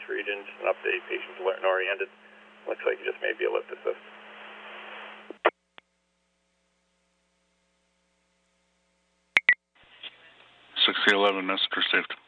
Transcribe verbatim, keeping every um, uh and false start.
region, just an update, patients alert and oriented. Looks like it just may be a lift assist. sixty eleven, Messenger saved.